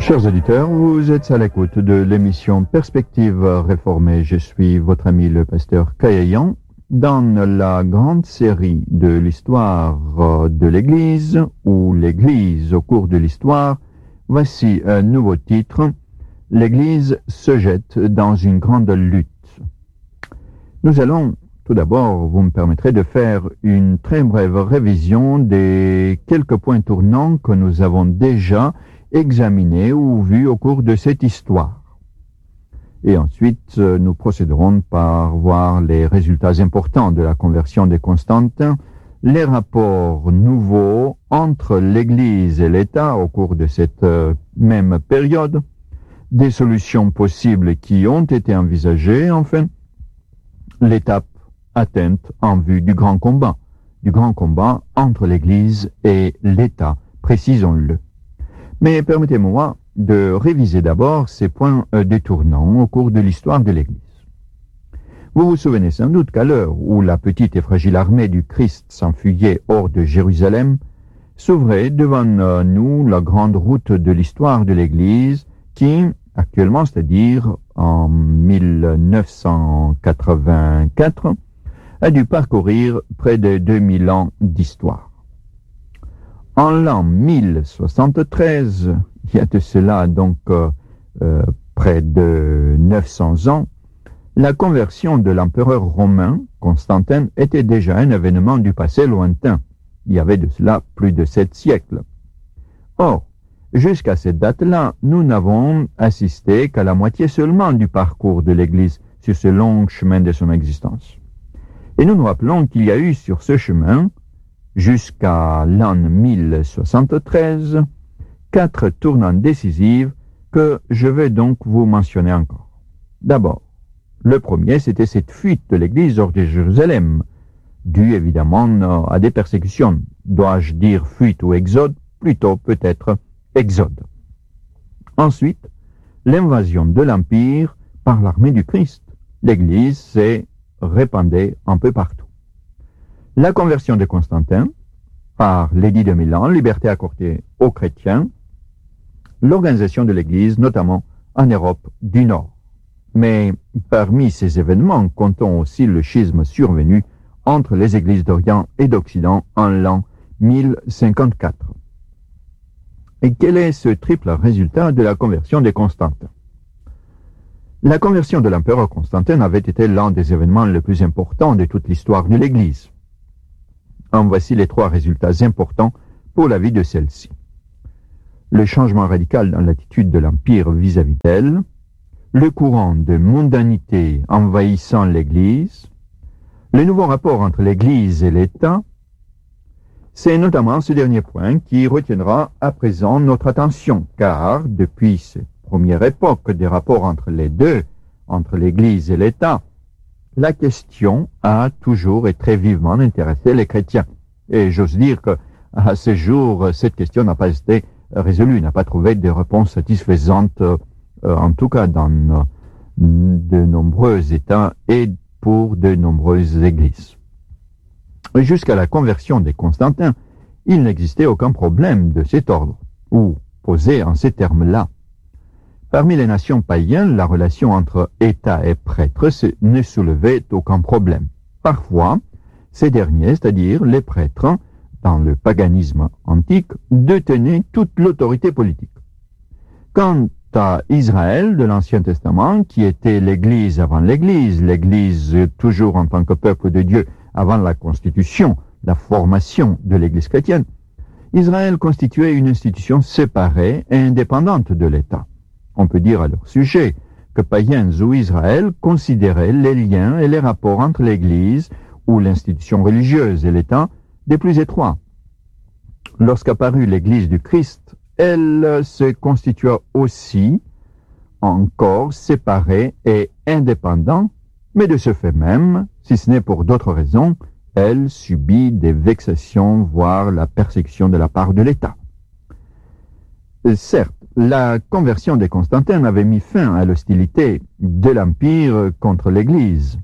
Chers auditeurs, vous êtes à l'écoute de l'émission Perspective réformée. Je suis votre ami le pasteur Kayayan dans la grande série de l'histoire de l'Église ou l'Église au cours de l'histoire. Voici un nouveau titre. L'Église se jette dans une grande lutte. Nous allons tout d'abord, vous me permettrez de faire une très brève révision des quelques points tournants que nous avons déjà examinés ou vus au cours de cette histoire. Et ensuite, nous procéderons par voir les résultats importants de la conversion de Constantin, les rapports nouveaux entre l'Église et l'État au cours de cette même période, des solutions possibles qui ont été envisagées, enfin, l'étape atteinte en vue du grand combat entre l'Église et l'État, précisons-le. Mais permettez-moi de réviser d'abord ces points détournants au cours de l'histoire de l'Église. Vous vous souvenez sans doute qu'à l'heure où la petite et fragile armée du Christ s'enfuyait hors de Jérusalem, s'ouvrait devant nous la grande route de l'histoire de l'Église qui, actuellement, c'est-à-dire en 1984, a dû parcourir près de 2000 ans d'histoire. En l'an 1073, il y a de cela donc près de 900 ans, la conversion de l'empereur romain, Constantin, était déjà un événement du passé lointain. Il y avait de cela plus de 7 siècles. Or, jusqu'à cette date-là, nous n'avons assisté qu'à la moitié seulement du parcours de l'Église sur ce long chemin de son existence. Et nous nous rappelons qu'il y a eu sur ce chemin, jusqu'à l'an 1073, 4 tournants décisifs que je vais donc vous mentionner encore. D'abord, le premier, c'était cette fuite de l'Église hors de Jérusalem, due évidemment à des persécutions. Dois-je dire fuite ou exode? Plutôt peut-être exode. Ensuite, l'invasion de l'Empire par l'armée du Christ. L'Église s'est répandue un peu partout. La conversion de Constantin par l'édit de Milan, liberté accordée aux chrétiens, l'organisation de l'Église, notamment en Europe du Nord. Mais parmi ces événements, comptons aussi le schisme survenu entre les églises d'Orient et d'Occident en l'an 1054. Et quel est ce triple résultat de la conversion de Constantin? La conversion de l'empereur Constantin avait été l'un des événements les plus importants de toute l'histoire de l'Église. En voici les 3 résultats importants pour la vie de celle-ci. Le changement radical dans l'attitude de l'Empire vis-à-vis d'elle, le courant de mondanité envahissant l'Église, le nouveau rapport entre l'Église et l'État. C'est notamment ce dernier point qui retiendra à présent notre attention, car depuis cette première époque des rapports entre les deux, entre l'Église et l'État, la question a toujours et très vivement intéressé les chrétiens. Et j'ose dire qu'à ce jour, cette question n'a pas été résolue, n'a pas trouvé de réponse satisfaisante, en tout cas dans de nombreux États et pour de nombreuses églises. Jusqu'à la conversion des Constantins, il n'existait aucun problème de cet ordre, ou posé en ces termes-là. Parmi les nations païennes, la relation entre État et prêtres ne soulevait aucun problème. Parfois, ces derniers, c'est-à-dire les prêtres, dans le paganisme antique, détenaient toute l'autorité politique. Quant à Israël de l'Ancien Testament, qui était l'Église avant l'Église toujours en tant que peuple de Dieu avant la constitution, la formation de l'Église chrétienne, Israël constituait une institution séparée et indépendante de l'État. On peut dire à leur sujet que païens ou Israël considéraient les liens et les rapports entre l'Église ou l'institution religieuse et l'État des plus étroits. Lorsqu'apparut l'Église du Christ, elle se constitua aussi encore séparée et indépendante, mais de ce fait même, si ce n'est pour d'autres raisons, elle subit des vexations, voire la persécution de la part de l'État. Certes, la conversion de Constantin avait mis fin à l'hostilité de l'Empire contre l'Église.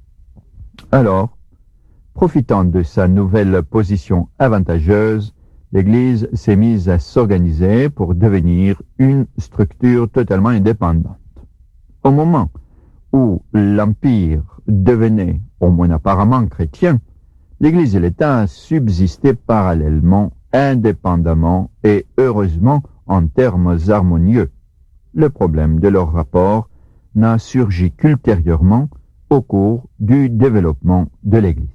Alors, profitant de sa nouvelle position avantageuse, l'Église s'est mise à s'organiser pour devenir une structure totalement indépendante. Au moment où l'Empire devenait, au moins apparemment chrétien, l'Église et l'État subsistaient parallèlement, indépendamment et heureusement en termes harmonieux. Le problème de leur rapport n'a surgi qu'ultérieurement au cours du développement de l'Église.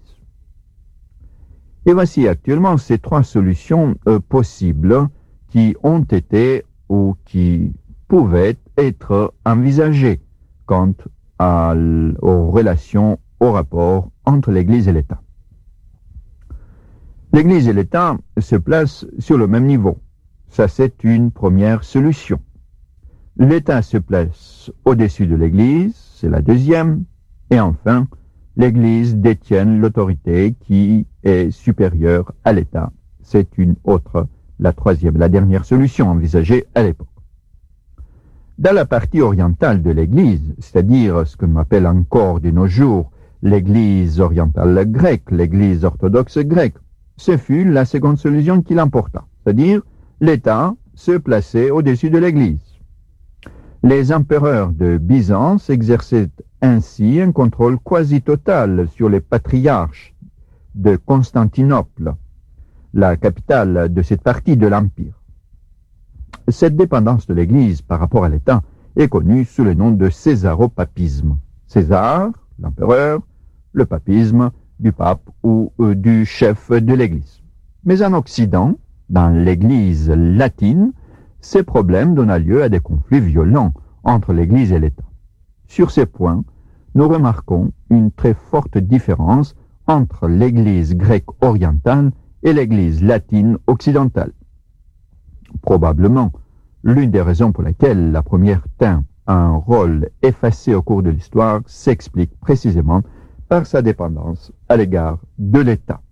Et voici actuellement ces trois solutions possibles qui ont été ou qui pouvaient être envisagées quant aux relations, au rapport entre l'Église et l'État. L'Église et l'État se placent sur le même niveau. Ça, c'est une première solution. L'État se place au-dessus de l'Église, c'est la deuxième. Et enfin, l'Église détient l'autorité qui est supérieure à l'État. C'est une autre, la troisième, la dernière solution envisagée à l'époque. Dans la partie orientale de l'Église, c'est-à-dire ce que l'on appelle encore de nos jours l'Église orientale grecque, l'Église orthodoxe grecque, ce fut la seconde solution qui l'emporta, c'est-à-dire l'État se plaçait au-dessus de l'Église. Les empereurs de Byzance exerçaient ainsi un contrôle quasi total sur les patriarches de Constantinople, la capitale de cette partie de l'Empire. Cette dépendance de l'Église par rapport à l'État est connue sous le nom de césaropapisme. César, l'empereur, le papisme du pape ou du chef de l'Église. Mais en Occident, dans l'Église latine, ces problèmes donnent lieu à des conflits violents entre l'Église et l'État. Sur ces points, nous remarquons une très forte différence entre l'Église grecque orientale et l'Église latine occidentale. Probablement, l'une des raisons pour lesquelles la première tint un rôle effacé au cours de l'histoire s'explique précisément par sa dépendance à l'égard de l'État.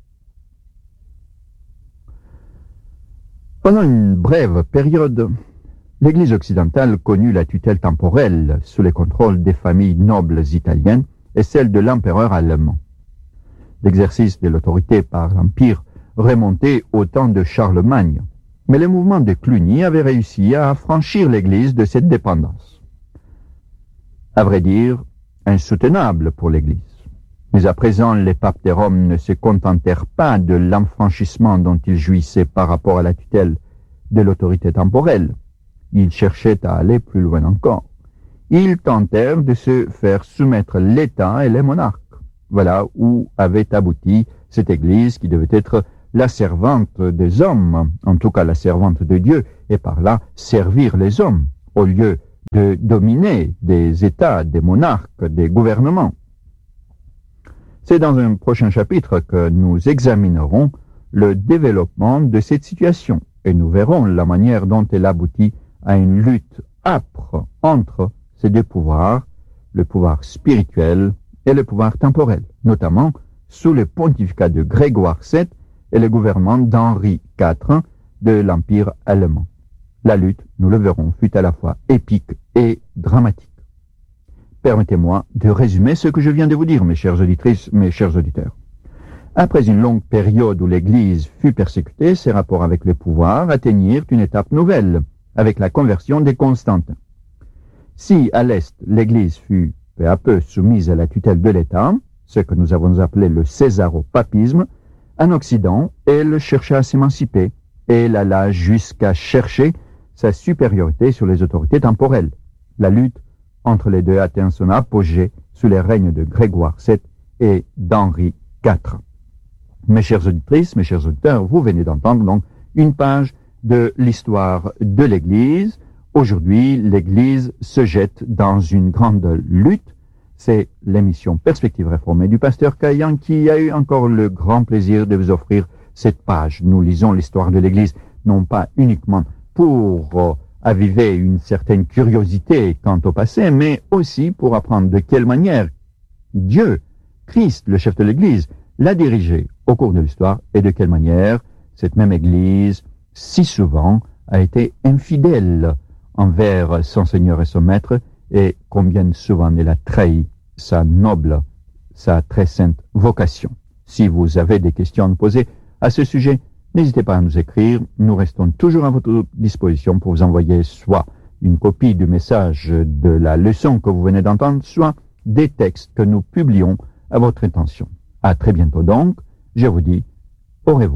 Pendant une brève période, l'Église occidentale connut la tutelle temporelle sous le contrôle des familles nobles italiennes et celle de l'empereur allemand. L'exercice de l'autorité par l'Empire remontait au temps de Charlemagne, mais le mouvement de Cluny avait réussi à affranchir l'Église de cette dépendance. À vrai dire, insoutenable pour l'Église. Mais à présent, les papes de Rome ne se contentèrent pas de l'enfranchissement dont ils jouissaient par rapport à la tutelle de l'autorité temporelle. Ils cherchaient à aller plus loin encore. Ils tentèrent de se faire soumettre l'État et les monarques. Voilà où avait abouti cette Église qui devait être la servante des hommes, en tout cas la servante de Dieu, et par là servir les hommes, au lieu de dominer des États, des monarques, des gouvernements. C'est dans un prochain chapitre que nous examinerons le développement de cette situation et nous verrons la manière dont elle aboutit à une lutte âpre entre ces deux pouvoirs, le pouvoir spirituel et le pouvoir temporel, notamment sous le pontificat de Grégoire VII et le gouvernement d'Henri IV de l'Empire allemand. La lutte, nous le verrons, fut à la fois épique et dramatique. Permettez-moi de résumer ce que je viens de vous dire, mes chères auditrices, mes chers auditeurs. Après une longue période où l'Église fut persécutée, ses rapports avec le pouvoir atteignirent une étape nouvelle, avec la conversion des Constantins. Si à l'Est, l'Église fut peu à peu soumise à la tutelle de l'État, ce que nous avons appelé le césaropapisme, en Occident, elle chercha à s'émanciper, et elle alla jusqu'à chercher sa supériorité sur les autorités temporelles. La lutte entre les deux atteint son apogée sous les règnes de Grégoire VII et d'Henri IV. Mes chères auditrices, mes chers auditeurs, vous venez d'entendre donc une page de l'histoire de l'Église. Aujourd'hui, l'Église se jette dans une grande lutte. C'est l'émission Perspective réformée du pasteur Caillan qui a eu encore le grand plaisir de vous offrir cette page. Nous lisons l'histoire de l'Église, non pas uniquement pour aviver une certaine curiosité quant au passé, mais aussi pour apprendre de quelle manière Dieu, Christ, le chef de l'Église, l'a dirigé au cours de l'histoire et de quelle manière cette même Église, si souvent, a été infidèle envers son Seigneur et son Maître et combien souvent elle a trahi sa noble, sa très sainte vocation. Si vous avez des questions à me poser à ce sujet, N'hésitez pas à nous écrire, nous restons toujours à votre disposition pour vous envoyer soit une copie du message de la leçon que vous venez d'entendre, soit des textes que nous publions à votre intention. À très bientôt donc, je vous dis au revoir.